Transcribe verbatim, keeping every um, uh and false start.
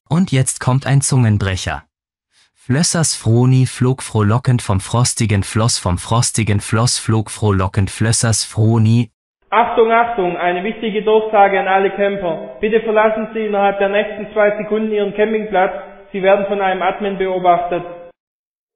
Und jetzt kommt ein Zungenbrecher. Flössers Froni flog frohlockend vom frostigen Floss, vom frostigen Floss flog frohlockend Flössers Froni. Achtung, Achtung, eine wichtige Durchsage an alle Camper. Bitte verlassen Sie innerhalb der nächsten zwei Sekunden Ihren Campingplatz. Sie werden von einem Admin beobachtet.